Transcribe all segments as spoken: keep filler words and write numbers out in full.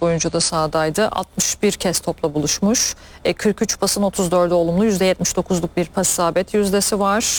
boyunca da sahadaydı. altmış bir kez topla buluşmuş. E, kırk üç pasın otuz dördü olumlu. yüzde yetmiş dokuzluk bir pas isabet yüzdesi var.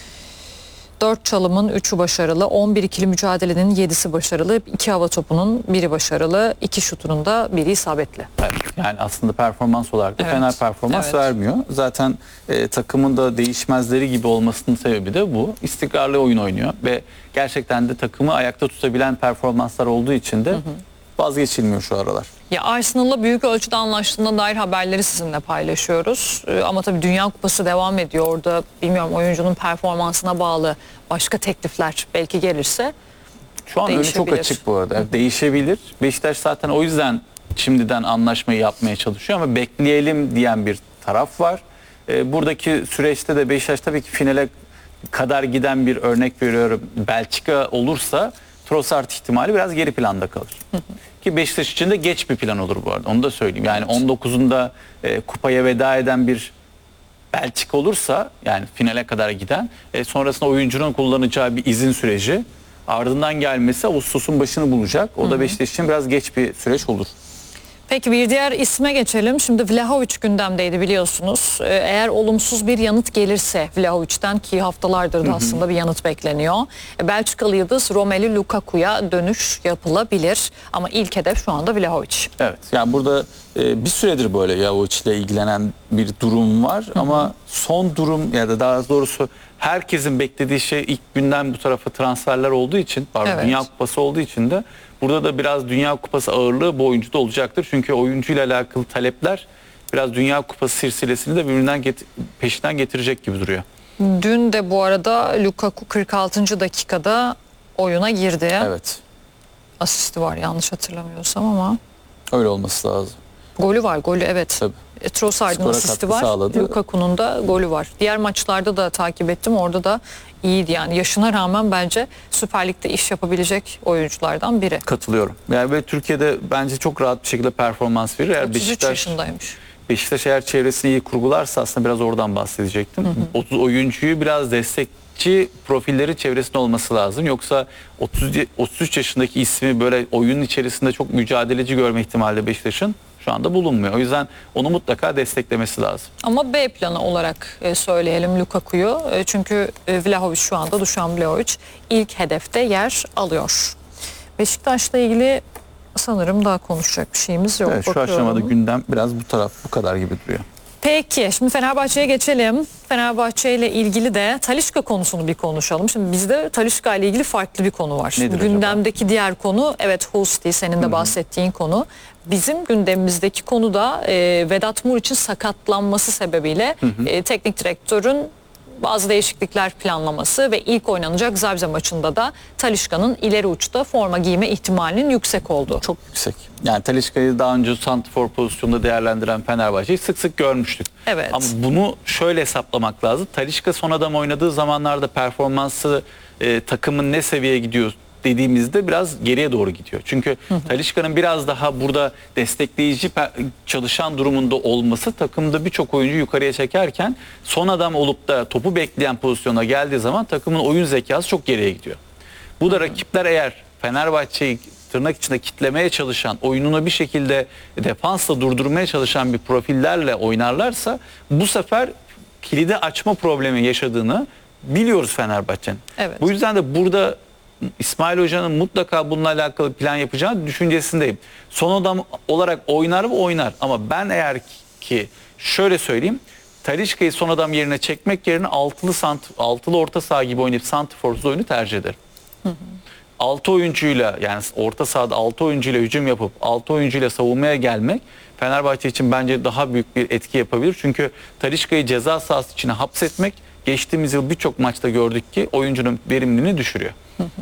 dört çalımın üçü başarılı. on bir ikili mücadelenin yedisi başarılı. iki hava topunun biri başarılı. iki şutunun da biri isabetli. Evet, yani aslında performans olarak da Evet. fena performans Evet. vermiyor. Zaten e, takımın da değişmezleri gibi olmasının sebebi de bu. İstikrarlı oyun oynuyor ve gerçekten de takımı ayakta tutabilen performanslar olduğu için de hı hı. vazgeçilmiyor şu aralar. Ya Arsenal'la büyük ölçüde anlaştığına dair haberleri sizinle paylaşıyoruz. Ee, ama tabii Dünya Kupası devam ediyor. Orada bilmiyorum, oyuncunun performansına bağlı başka teklifler belki gelirse Şu an önü çok açık bu arada. Yani değişebilir. Beşiktaş zaten o yüzden şimdiden anlaşmayı yapmaya çalışıyor ama bekleyelim diyen bir taraf var. Ee, buradaki süreçte de Beşiktaş tabii ki finale kadar giden bir örnek veriyorum. Belçika olursa Trossard ihtimali biraz geri planda kalır. Ki Beşiktaş için de geç bir plan olur bu arada. Onu da söyleyeyim. Yani on dokuzunda e, kupaya veda eden bir Belçika olursa, yani finale kadar giden, e, sonrasında oyuncunun kullanacağı bir izin süreci, ardından gelmesi Ağustos'un başını bulacak. O da Beşiktaş için biraz geç bir süreç olur. Peki bir diğer isme geçelim. Şimdi Vlahovic gündemdeydi biliyorsunuz. Ee, Eğer olumsuz bir yanıt gelirse Vlahovic'ten, ki haftalardır da aslında bir yanıt bekleniyor, e, Belçikalı yıldız Romelu Lukaku'ya dönüş yapılabilir. Ama ilk hedef şu anda Vlahovic. Evet, yani burada e, bir süredir böyle Yavuç ile ilgilenen bir durum var. Hı hı. Ama son durum, ya da daha doğrusu herkesin beklediği şey ilk günden bu tarafa transferler olduğu için, pardon, Evet. Dünya Kupası olduğu için de burada da biraz Dünya Kupası ağırlığı bu oyuncuda olacaktır. Çünkü oyuncuyla alakalı talepler biraz Dünya Kupası silsilesini de birbirinden get peşinden getirecek gibi duruyor. Dün de bu arada Lukaku kırk altıncı dakikada oyuna girdi. Evet. Asisti var yanlış hatırlamıyorsam ama. Öyle olması lazım. Golü var, golü evet. Tabii. E, Trossard'ın Skora asisti katkı var. sağladı. Lukaku'nun da golü var. Diğer maçlarda da takip ettim. Orada da iyiydi yani. Yaşına rağmen bence Süper Lig'de iş yapabilecek oyunculardan biri. Katılıyorum. Yani ve Türkiye'de bence çok rahat bir şekilde performans verir. Eğer otuz üç Beşiktaş, yaşındaymış. Beşiktaş eğer çevresini iyi kurgularsa, aslında biraz oradan bahsedecektim. Hı hı. otuz oyuncuyu biraz destekçi profilleri çevresinde olması lazım. Yoksa otuz otuz üç yaşındaki ismi böyle oyunun içerisinde çok mücadeleci görme ihtimali Beşiktaş'ın şu anda bulunmuyor. O yüzden onu mutlaka desteklemesi lazım. Ama B planı olarak e, söyleyelim Lukaku'yu. E, çünkü e, Vlahovic şu anda, Dušan Vlahovic ilk hedefte yer alıyor. Beşiktaş'la ilgili sanırım daha konuşacak bir şeyimiz yok. Evet, şu Bakıyorum. aşamada gündem biraz bu taraf, bu kadar gibi duruyor. Peki şimdi Fenerbahçe'ye geçelim. Fenerbahçe ile ilgili de Talisca konusunu bir konuşalım. Şimdi bizde Talisca ile ilgili farklı bir konu var. Nedir Gündemdeki acaba? diğer konu, evet, Husti, senin de Hı-hı. bahsettiğin konu. Bizim gündemimizdeki konu da e, Vedat Muriç'in sakatlanması sebebiyle e, teknik direktörün bazı değişiklikler planlaması ve ilk oynanacak Zagreb maçında da Talisca'nın ileri uçta forma giyme ihtimalinin yüksek olduğu. Çok yüksek. Yani Talisca'yı daha önce santrfor pozisyonunda değerlendiren Fenerbahçe'yi sık sık görmüştük. Evet. Ama bunu şöyle hesaplamak lazım. Talisca son adam oynadığı zamanlarda performansı e, takımın ne seviyeye gidiyor dediğimizde biraz geriye doğru gidiyor. Çünkü Talisca'nın biraz daha burada destekleyici çalışan durumunda olması takımda birçok oyuncu yukarıya çekerken, son adam olup da topu bekleyen pozisyona geldiği zaman takımın oyun zekası çok geriye gidiyor. Bu da rakipler eğer Fenerbahçe'yi tırnak içinde kitlemeye çalışan, oyununu bir şekilde defansla durdurmaya çalışan bir profillerle oynarlarsa, bu sefer kilidi açma problemi yaşadığını biliyoruz Fenerbahçe'nin. Evet. Bu yüzden de burada İsmail Hoca'nın mutlaka bununla alakalı plan yapacağı düşüncesindeyim. Son adam olarak oynar mı? Oynar. Ama ben eğer ki şöyle söyleyeyim, Talisca'yı son adam yerine çekmek yerine altılı sant altılı orta saha gibi oynayıp santrforsuz oyunu tercih ederim. Hı hı. altı oyuncuyla, yani orta sahada altı oyuncuyla hücum yapıp altı oyuncuyla savunmaya gelmek Fenerbahçe için bence daha büyük bir etki yapabilir. Çünkü Talisca'yı ceza sahası içine hapsetmek, geçtiğimiz yıl birçok maçta gördük ki oyuncunun verimliliğini düşürüyor. Hı hı.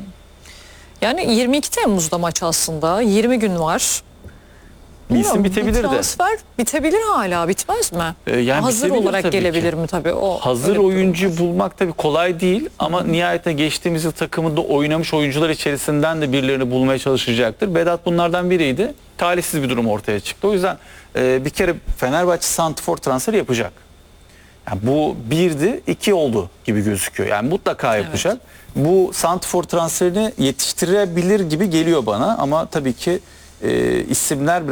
Yani yirmi iki Temmuz'da maç aslında. yirmi gün var. Bilsin bitebilir de. Transfer bitebilir hala, bitmez mi? Ee, yani hazır olarak gelebilir ki. mi tabii? O hazır oyuncu bulmak tabii kolay değil ama Hı-hı. nihayetinde geçtiğimiz yıl takımında oynamış oyuncular içerisinden de birilerini bulmaya çalışacaktır. Vedat bunlardan biriydi. Talihsiz bir durum ortaya çıktı. O yüzden e, bir kere Fenerbahçe santrfor transferi yapacak. Yani bu birdi, iki oldu gibi gözüküyor. Yani mutlaka yapacak. Evet. Bu santrfor transferini yetiştirebilir gibi geliyor bana ama tabii ki e, isimler